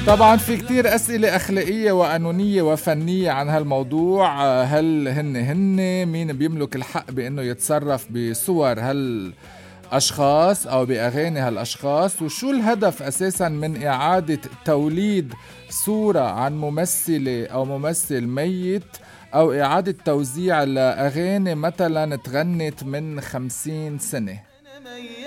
طبعا في كتير أسئلة أخلاقية وقانونية وفنية عن هالموضوع. هل هن مين بيملك الحق بأنه يتصرف بصور هالأشخاص أو بأغاني هالأشخاص، وشو الهدف أساسا من إعادة توليد صورة عن ممثلة أو ممثل ميت، أو إعادة توزيع لأغاني مثلا تغنت من 50 سنة.